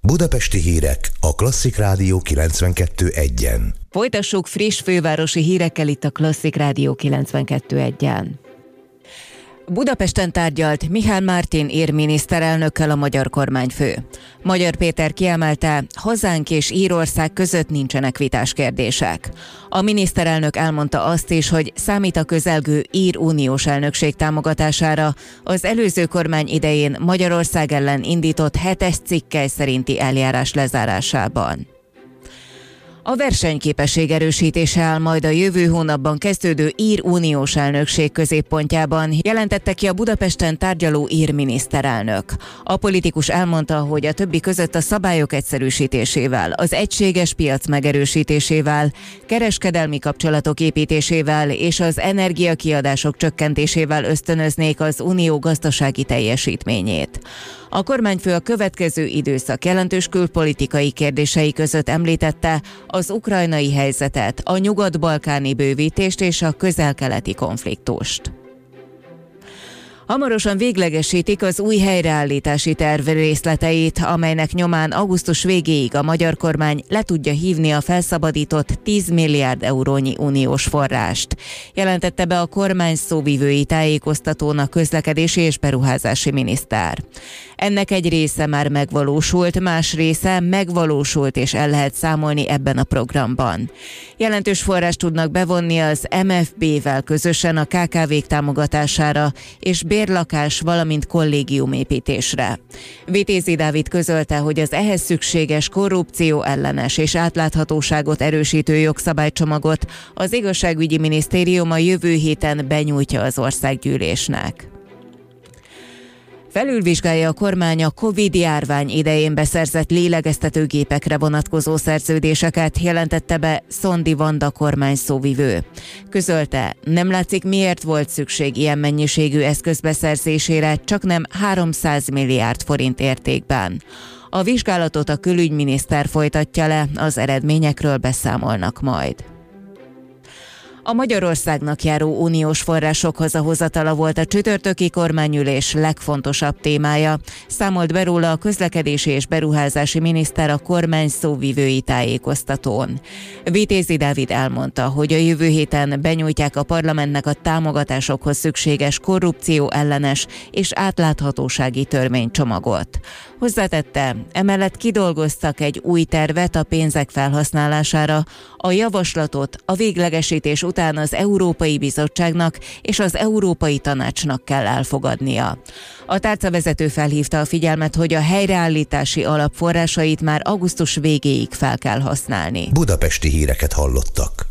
Budapesti hírek a Klasszik Rádió 92.1-en. Folytassuk friss fővárosi hírekkel itt a Klasszik Rádió 92.1-en. Budapesten tárgyalt Mihály Mártin ír miniszterelnökkel a magyar kormányfő. Magyar Péter kiemelte, hazánk és Írország között nincsenek vitás kérdések. A miniszterelnök elmondta azt is, hogy számít a közelgő ír uniós elnökség támogatására az előző kormány idején Magyarország ellen indított 7-es cikkely szerinti eljárás lezárásában. A versenyképesség erősítése áll majd a jövő hónapban kezdődő ír uniós elnökség középpontjában, jelentette ki a Budapesten tárgyaló ír miniszterelnök. A politikus elmondta, hogy a többi között a szabályok egyszerűsítésével, az egységes piac megerősítésével, kereskedelmi kapcsolatok építésével és az energiakiadások csökkentésével ösztönöznék az unió gazdasági teljesítményét. A kormányfő a következő időszak jelentős külpolitikai kérdései között említette az ukrajnai helyzetet, a nyugat-balkáni bővítést és a közel-keleti konfliktust. Hamarosan véglegesítik az új helyreállítási terv részleteit, amelynek nyomán augusztus végéig a magyar kormány le tudja hívni a felszabadított 10 milliárd eurónyi uniós forrást. Jelentette be a kormány szóvivői tájékoztatón a közlekedési és beruházási miniszter. Ennek egy része már megvalósult, más része megvalósult és el lehet számolni ebben a programban. Jelentős forrást tudnak bevonni az MFB-vel közösen a KKV-k támogatására és bérlakás, valamint kollégiumépítésre. Vitézi Dávid közölte, hogy az ehhez szükséges korrupció ellenes és átláthatóságot erősítő jogszabálycsomagot az Igazságügyi Minisztérium a jövő héten benyújtja az országgyűlésnek. Felülvizsgálja a kormány a Covid-járvány idején beszerzett lélegeztetőgépekre vonatkozó szerződéseket, jelentette be Szondi Vanda kormány szóvivő. Közölte, nem látszik, miért volt szükség ilyen mennyiségű eszköz beszerzésére, csaknem 300 milliárd forint értékben. A vizsgálatot a külügyminiszter folytatja le, az eredményekről beszámolnak majd. A Magyarországnak járó uniós források hazahozatala volt a csütörtöki kormányülés legfontosabb témája, számolt be róla a közlekedési és beruházási miniszter a kormány szóvivői tájékoztatón. Vitézi Dávid elmondta, hogy a jövő héten benyújtják a parlamentnek a támogatásokhoz szükséges korrupció ellenes és átláthatósági törvénycsomagot. Hozzátette, emellett kidolgoztak egy új tervet a pénzek felhasználására, a javaslatot a véglegesítés után az Európai Bizottságnak és az Európai Tanácsnak kell elfogadnia. A tárcavezető felhívta a figyelmet, hogy a helyreállítási alap forrásait már augusztus végéig fel kell használni. Budapesti híreket hallottak.